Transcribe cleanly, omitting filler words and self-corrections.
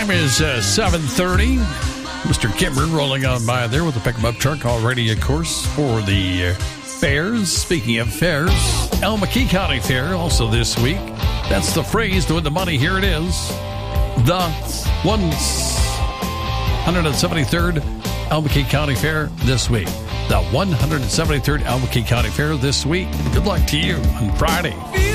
Time is 7:30. Mr. Kimber rolling on by there with the pick-em-up truck all ready, of course, for the fairs. Speaking of fairs, El McKee County Fair also this week. That's the phrase doing the money. Here it is. The 173rd El McKee County Fair this week. The 173rd El McKee County Fair this week. Good luck to you on Friday.